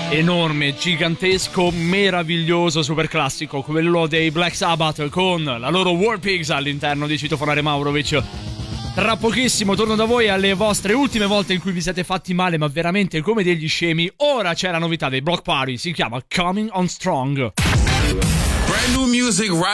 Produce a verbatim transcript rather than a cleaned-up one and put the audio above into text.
enorme, gigantesco, meraviglioso, super classico, quello dei Black Sabbath con la loro War Pigs all'interno di Citofonare Maurovic. Tra pochissimo torno da voi alle vostre ultime volte in cui vi siete fatti male, ma veramente come degli scemi. Ora c'è la novità dei Block Party, si chiama Coming on Strong. Brand new music right